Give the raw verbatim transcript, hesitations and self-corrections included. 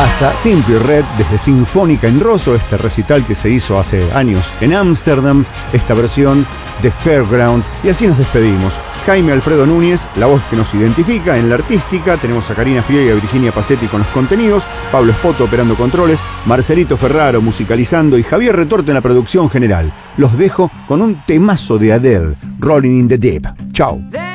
pasa Simply Red desde Sinfónica en Rosso, este recital que se hizo hace años en Ámsterdam, esta versión de Fairground, y así nos despedimos. Jaime Alfredo Núñez, la voz que nos identifica en la artística, tenemos a Karina Friega y a Virginia Pacetti con los contenidos, Pablo Espoto operando controles, Marcelito Ferraro musicalizando y Javier Retorte en la producción general. Los dejo con un temazo de Adele, Rolling in the Deep. Chao.